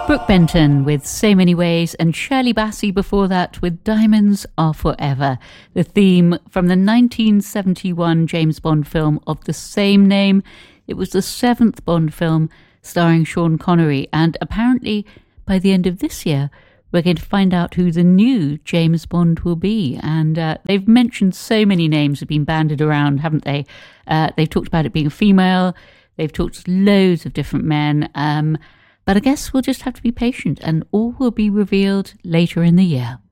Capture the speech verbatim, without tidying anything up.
Brooke Benton with So Many Ways, and Shirley Bassey before that with Diamonds Are Forever, the theme from the nineteen seventy-one James Bond film of the same name. It was the seventh Bond film starring Sean Connery, and apparently by the end of this year we're going to find out who the new James Bond will be. And uh, they've mentioned so many names have been banded around, haven't they? Uh, they've talked about it being a female, they've talked loads of different men, um, but I guess we'll just have to be patient and all will be revealed later in the year.